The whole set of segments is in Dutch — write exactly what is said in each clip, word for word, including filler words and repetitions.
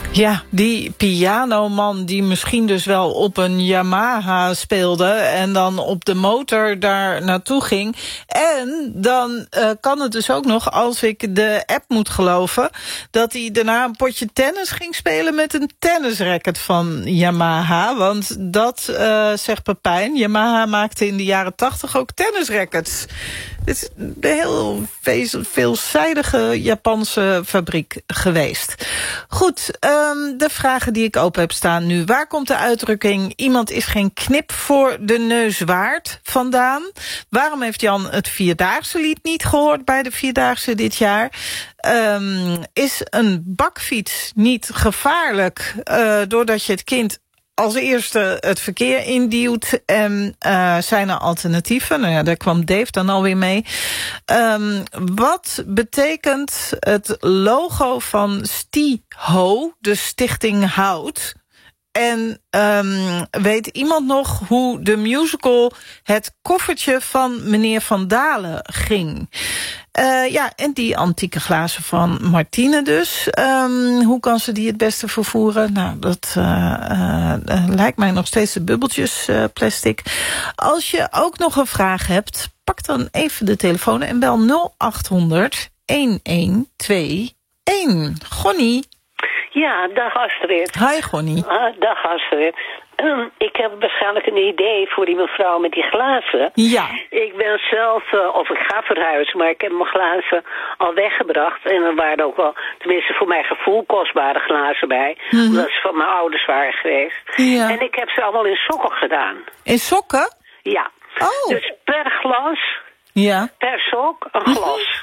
Ja, die pianoman die misschien dus wel op een Yamaha speelde en dan op de motor daar naartoe ging. En dan uh, kan het dus ook nog, als ik de app moet geloven, dat hij daarna een potje tennis ging spelen met een tennisracket van Yamaha. Want dat, uh, zegt Pepijn, Yamaha maakte in de jaren tachtig ook tennisrackets. Het is een heel veelzijdige Japanse fabriek geweest. Goed, um, de vragen die ik open heb staan nu. Waar komt de uitdrukking iemand is geen knip voor de neus waard vandaan? Waarom heeft Jan het Vierdaagse lied niet gehoord bij de Vierdaagse dit jaar? Um, is een bakfiets niet gevaarlijk uh, doordat je het kind als eerste het verkeer induwt en uh, zijn er alternatieven? Nou ja, daar kwam Dave dan alweer mee. Um, wat betekent het logo van StiHo, de Stichting Hout? En um, weet iemand nog hoe de musical Het koffertje van meneer Van Dalen ging? Uh, ja, en die antieke glazen van Martine dus. Um, hoe kan ze die het beste vervoeren? Nou, dat uh, uh, uh, lijkt mij nog steeds de bubbeltjes uh, plastic. Als je ook nog een vraag hebt, pak dan even de telefoon en bel nul acht honderd een een twee een. Gonnie. Ja, dag Astrid. Hi Gonnie. Ah, dag Astrid. Um, ik heb waarschijnlijk een idee voor die mevrouw met die glazen. Ja. Ik ben zelf, uh, of ik ga verhuizen, maar ik heb mijn glazen al weggebracht. En er waren ook wel, tenminste voor mijn gevoel, kostbare glazen bij. Mm-hmm. Omdat ze van mijn ouders waren geweest. Ja. En ik heb ze allemaal in sokken gedaan. In sokken? Ja. Oh. Dus per glas, ja. per sok, een glas.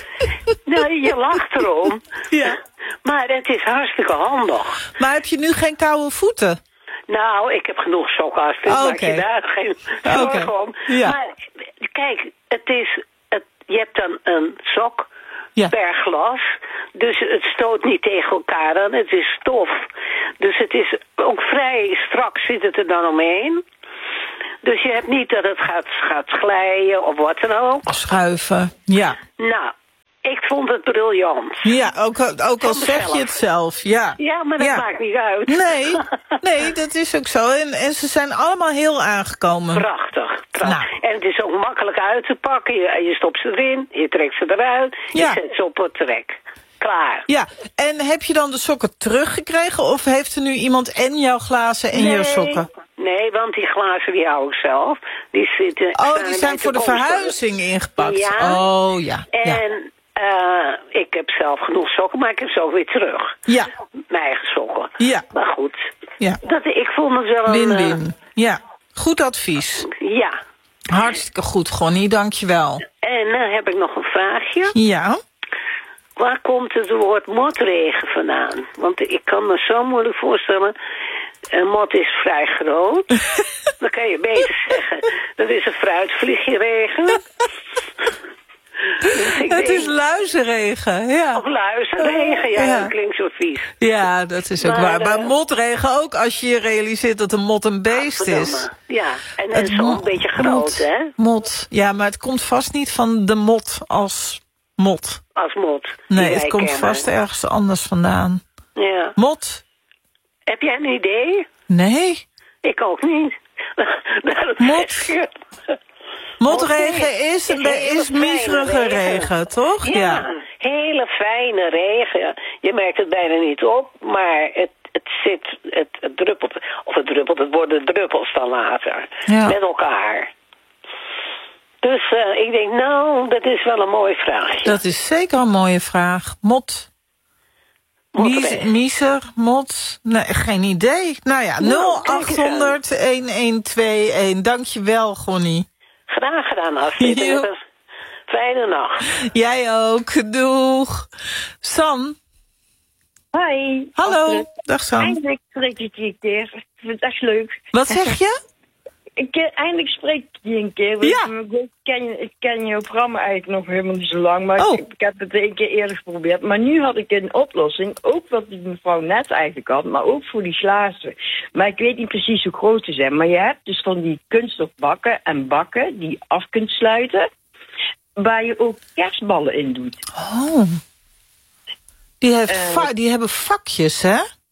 Nou, je lacht erom. Ja. Maar het is hartstikke handig. Maar heb je nu geen koude voeten? Nou, ik heb genoeg sokken, als dus oh, maak okay. je daar geen zorgen okay. om. Ja. Maar kijk, het is, het, je hebt dan een sok ja. per glas. Dus het stoot niet tegen elkaar aan. Het is stof. Dus het is ook vrij strak zit het er dan omheen. Dus je hebt niet dat het gaat, gaat glijden of wat dan ook. Schuiven, ja. Nou, ik vond het briljant. Ja, ook, ook al zeg je het zelf. Ja, ja maar dat ja. maakt niet uit. Nee, nee, dat is ook zo. En, en ze zijn allemaal heel aangekomen. Prachtig. prachtig. Nou. En het is ook makkelijk uit te pakken. Je, je stopt ze erin, je trekt ze eruit. Je ja. zet ze op het trek. Klaar. Ja, en heb je dan de sokken teruggekregen? Of heeft er nu iemand en jouw glazen en nee. jouw sokken? Nee, want die glazen die hou ik zelf. Die zitten, oh, die zijn voor de verhuizing ingepakt. Ja. Oh, ja. En ja. uh, ik heb zelf genoeg sokken, maar ik heb ze ook weer terug. Ja. Mijn eigen sokken. Ja. Maar goed. Ja. Dat, ik vond het wel een... Win-win. Uh, ja, goed advies. Ja. Hartstikke goed, Gonnie, dankjewel. En dan uh, heb ik nog een vraagje. Ja. Waar komt het woord motregen vandaan? Want ik kan me zo moeilijk voorstellen. Een mot is vrij groot. Dan kan je beter zeggen, dat is een fruitvliegjeregen. Dus het denk, is luizenregen, ja. Of luizenregen, ja, ja, dat klinkt zo vies. Ja, dat is ook maar, waar. Maar uh, motregen ook, als je je realiseert dat een mot een beest is. Ja, en dat is ook een beetje groot, mot, hè? Mot, ja, maar het komt vast niet van de mot als mot. Als mot. Nee, het komt kennen. vast ergens anders vandaan. Ja. Mot. Heb jij een idee? Nee. Ik ook niet. Mot. Motregen is, is, is miserige regen. regen, toch? Ja, ja, hele fijne regen. Je merkt het bijna niet op, maar het, het zit, het, het druppelt, of het druppelt, het worden druppels dan later. Ja. Met elkaar. Dus uh, ik denk, nou, dat is wel een mooie vraag. Dat is zeker een mooie vraag. Mot. Mies, Miezer, mot, nee, geen idee. Nou ja, nul acht honderd een een twee een. Dankjewel, Gonnie. Graag gedaan, Astrid. Fijne nacht. Jij ook. Doeg. Sam. Hoi. Hallo. Astrid. Dag Sam. Eindelijk spreek ik je een keer. Ik vind het echt leuk. Wat zeg je? Ik, eindelijk spreek ik je een keer. Ja. Ik ken, ik ken jouw programma eigenlijk nog helemaal niet zo lang. Maar oh. ik, ik heb het een keer eerder geprobeerd. Maar nu had ik een oplossing. Ook wat die mevrouw net eigenlijk had. Maar ook voor die glazen. Maar ik weet niet precies hoe groot ze zijn. Maar je hebt dus van die kunststof bakken en bakken. Die af kunt sluiten. Waar je ook kerstballen in doet. Oh. Die, heeft uh, va- die hebben vakjes, hè?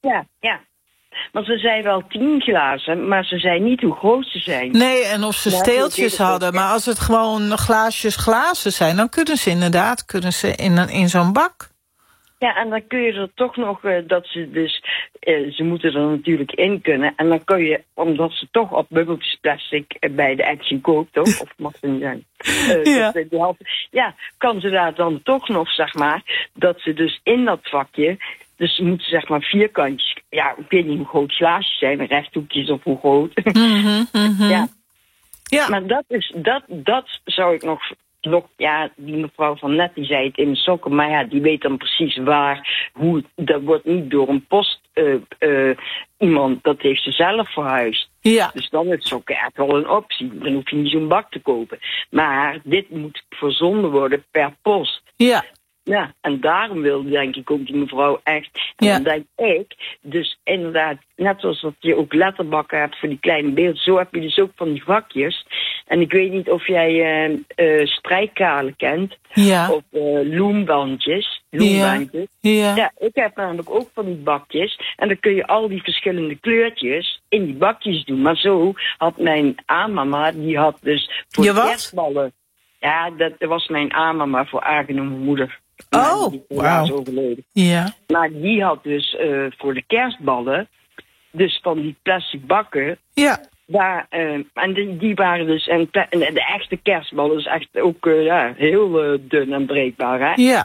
Ja, ja. Want ze zijn wel tien glazen, maar ze zijn niet hoe groot ze zijn. Nee, en of ze ja, steeltjes hadden. Maar als het gewoon glaasjes glazen zijn, dan kunnen ze inderdaad kunnen ze in, een, in zo'n bak. Ja, en dan kun je er toch nog, uh, dat ze dus, uh, ze moeten er natuurlijk in kunnen. En dan kun je, omdat ze toch op bubbeltjes plastic uh, bij de Action koopt, toch? Of mag het niet zijn? Uh, ja. Dat, uh, ja, kan ze daar dan toch nog, zeg maar, dat ze dus in dat vakje, dus ze moeten zeg maar vierkantjes, ja, ik weet niet hoe groot glaasjes zijn, rechthoekjes of hoe groot. Mm-hmm, mm-hmm. Ja. Ja. Maar dat is, dat, dat zou ik nog... Nog, ja, die mevrouw van net, die zei het in de sokken, maar ja, die weet dan precies waar, hoe, dat wordt niet door een post, uh, uh, iemand, dat heeft ze zelf verhuisd. Ja. Dus dan is sokken echt wel een optie, dan hoef je niet zo'n bak te kopen. Maar dit moet verzonden worden per post. Ja. Ja, en daarom wil denk ik ook die mevrouw echt. En ja. dan denk ik, dus inderdaad, net zoals dat je ook letterbakken hebt voor die kleine beelden, zo heb je dus ook van die vakjes. En ik weet niet of jij uh, uh, strijkkalen kent, ja. of uh, loembandjes, loembandjes. Ja. Ja. ja, ik heb namelijk ook van die bakjes. En dan kun je al die verschillende kleurtjes in die bakjes doen. Maar zo had mijn aanmama, die had dus voor je kerstballen. Ja, dat was mijn aanmama voor aangenomen moeder. Oh, wauw. Ja. Maar die had dus uh, voor de kerstballen, dus van die plastic bakken. Ja. Daar, uh, en die, die waren dus, en, en de echte kerstballen is echt ook uh, ja, heel uh, dun en breekbaar, hè? Ja.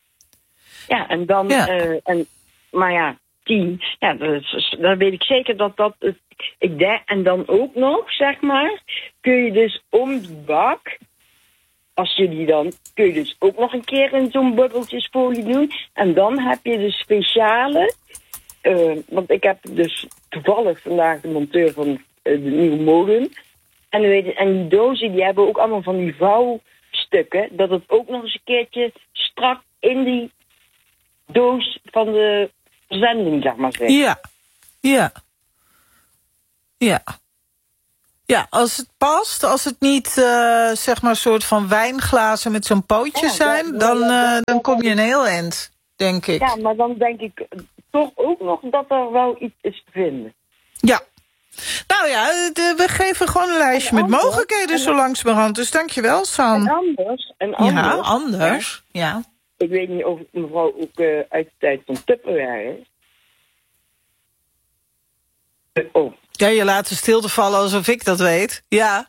Ja, en dan, ja. Uh, en, maar ja, tien, ja, dan weet ik zeker dat dat, uh, ik denk, en dan ook nog, zeg maar, kun je dus om die bak, als je die dan, kun je dus ook nog een keer in zo'n bubbeltjesfolie doen. En dan heb je de speciale, uh, want ik heb dus toevallig vandaag de monteur van uh, de nieuwe molen. En, weet je, en die dozen, die hebben ook allemaal van die vouwstukken, dat het ook nog eens een keertje strak in die doos van de verzending, zeg maar zit. Ja, ja, ja. Ja, als het past, als het niet, uh, zeg maar, een soort van wijnglazen met zo'n pootje ja, zijn, ja, dan, uh, dan kom je een heel eind, denk ik. Ja, maar dan denk ik toch ook nog dat er wel iets is te vinden. Ja. Nou ja, de, we geven gewoon een lijstje en met anders, mogelijkheden zo langzamerhand. Dus dankjewel, San. En anders, en anders. Ja, anders, ja. ja. Ik weet niet of mevrouw ook uh, uit de tijd van Tupperware is. Uh, oh. Ja, je laat de stilte vallen alsof ik dat weet. Ja.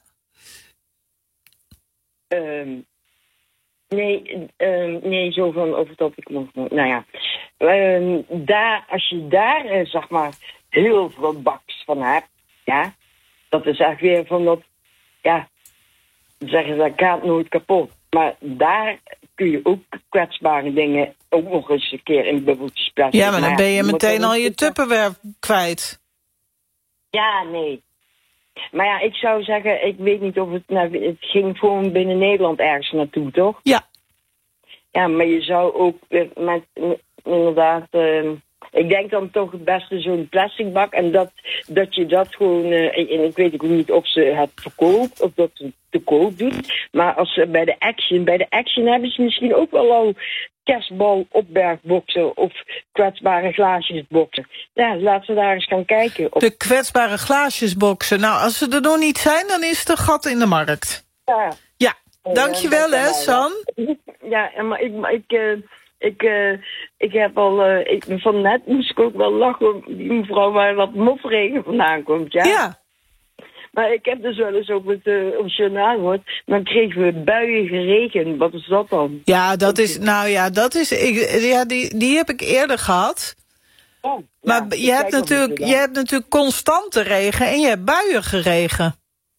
Um, nee, um, nee, zo van over dat ik nog... Nou ja, um, daar, als je daar, uh, zeg maar, heel veel baks van hebt, ja, dat is echt weer van dat, ja, zeggen dat gaat nooit kapot. Maar daar kun je ook kwetsbare dingen ook nog eens een keer in bubbeltjes plaatsen. Ja, maar dan ben je maar meteen al je Tupperware kwijt. Ja, nee. Maar ja, ik zou zeggen, ik weet niet of het... Nou, het ging gewoon binnen Nederland ergens naartoe, toch? Ja. Ja, maar je zou ook met, inderdaad... Uh, ik denk dan toch het beste zo'n plastic bak. En dat, dat je dat gewoon... Uh, en ik weet ook niet of ze het verkoopt of dat ze het te koop doet. Maar als ze bij de Action... Bij de Action hebben ze misschien ook wel al... kerstbal opbergboxen of kwetsbare glaasjesboxen. Ja, laten we daar eens gaan kijken. Of... De kwetsbare glaasjesboxen. Nou, als ze er nog niet zijn, dan is er gat in de markt. Ja. Ja, dankjewel uh, hè, San. Ja, maar ik... Maar ik uh, Ik, uh, ik heb al, uh, ik, van net moest ik ook wel lachen, die mevrouw waar wat mofregen vandaan komt, ja. Ja. Maar ik heb dus wel eens op het, uh, op het journaal gehoord, dan kregen we buien geregen. Wat is dat dan? Ja, dat is, nou ja, dat is, ik, ja, die, die heb ik eerder gehad. Oh, maar ja, je, hebt natuurlijk, je hebt natuurlijk constante regen en je hebt buien geregen.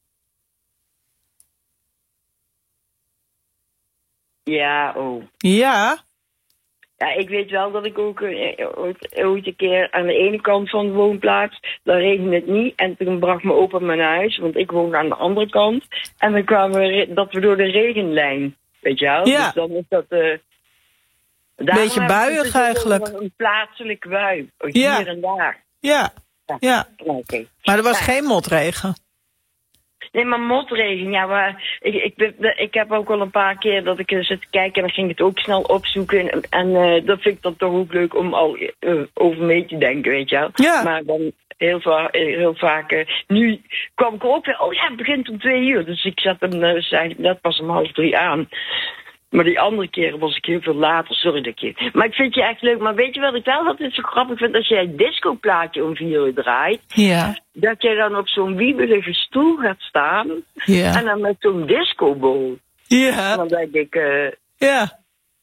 Ja, oh. Ja. Ja, ik weet wel dat ik ook uh, ooit, ooit een keer aan de ene kant van de woonplaats, dan regende het niet. En toen bracht mijn opa me naar huis, want ik woonde aan de andere kant. En dan kwamen we, dat we door de regenlijn, weet je wel. Ja. Dus dan is dat... Uh, beetje buiig eigenlijk. Een plaatselijke bui, hier ja. en daar. Ja, ja. ja. Okay. Maar er was ja. geen motregen. Nee, maar motregen, ja, maar ik, ik, ik heb ook al een paar keer dat ik zit te kijken en dan ging ik het ook snel opzoeken. En, en uh, dat vind ik dan toch ook leuk om al uh, over mee te denken, weet je wel. Ja. Maar dan heel, va- heel vaak, uh, nu kwam ik ook weer, oh ja, het begint om twee uur. Dus ik zet hem uh, eigenlijk net pas om half drie aan. Maar die andere keren was ik heel veel later, sorry dat je... Maar ik vind je echt leuk. Maar weet je wat ik wel altijd zo grappig vind? Als jij een discoplaatje om vier uur draait... Ja. Dat jij dan op zo'n wiebelige stoel gaat staan... Ja. En dan met zo'n discobol. Ja. En dan denk ik... Uh... Ja.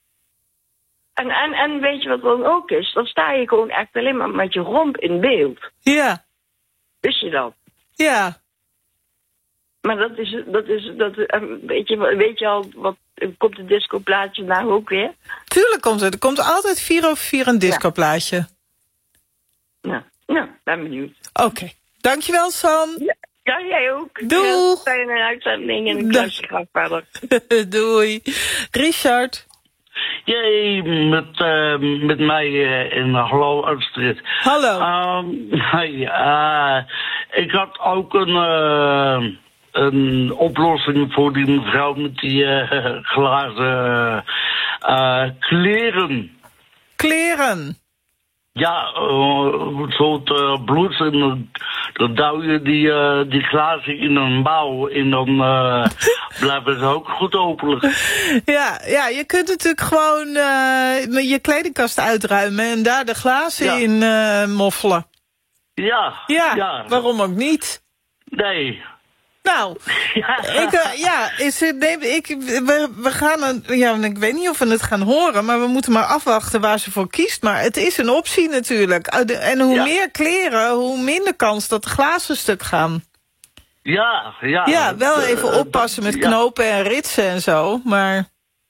En, en, en weet je wat dan ook is? Dan sta je gewoon echt alleen maar met je romp in beeld. Ja. Wist je dat? Ja. Maar dat is... Dat is dat, uh, weet, je, weet je al wat... Komt het discoplaatje nou ook weer? Tuurlijk komt het. Er komt altijd vier over vier een discoplaatje. Nou, nou, ben benieuwd. Oké. Okay. Dankjewel, Sam. Ja, ja, jij ook. Doeg. Fijne uitzending en ik luister graag verder. Doei. Richard. Jee, met, uh, met mij uh, in hallo Astrid. Hallo. Um, hey, uh, ik had ook een... Uh, een oplossing voor die mevrouw met die uh, glazen uh, kleren. Kleren? Ja, uh, een soort uh, blouse en dan, dan duw je die, uh, die glazen in een mouw en dan uh, blijven ze ook goed open. Ja, ja, je kunt natuurlijk gewoon uh, je kledingkast uitruimen en daar de glazen ja. in uh, moffelen. Ja, ja, ja. Waarom ook niet? Nee. Nou, ja, ik, uh, ja is, nee, ik, we, we gaan een, ja, ik weet niet of we het gaan horen, maar we moeten maar afwachten waar ze voor kiest. Maar het is een optie natuurlijk. En hoe ja. meer kleren, hoe minder kans dat de glazen stuk gaan. Ja, ja. Ja, wel even uh, oppassen met ja. knopen en ritsen en zo, maar...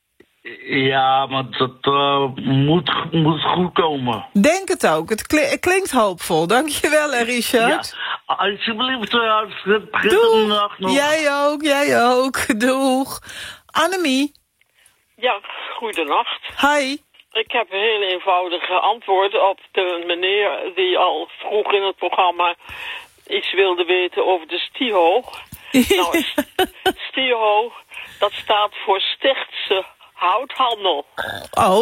Ja, maar dat uh, moet, moet goed komen. Denk het ook. Het, kli- het klinkt hoopvol. Dankjewel, Richard. Ja, alsjeblieft. Uh, Doeg. Nog. Jij ook, jij ook. Doeg. Annemie. Ja, goedenacht. Hi. Ik heb een heel eenvoudige antwoord op de meneer die al vroeg in het programma iets wilde weten over de STIHO. Nou, STIHO, dat staat voor Stichtse Houthandel. Oh.